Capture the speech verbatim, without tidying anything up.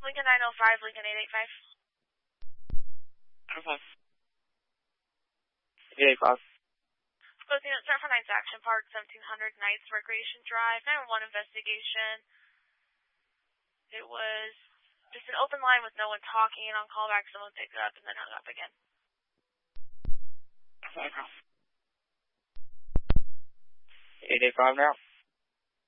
Lincoln nine oh five, Lincoln eight eight five. Okay. eight eight five. Closing at Center for Ninth Action Park, seventeen hundred Knights Recreation Drive, nine one one investigation. It was just an open line with no one talking, and on callback someone picked it up and then hung up again. Okay. eight eight five now.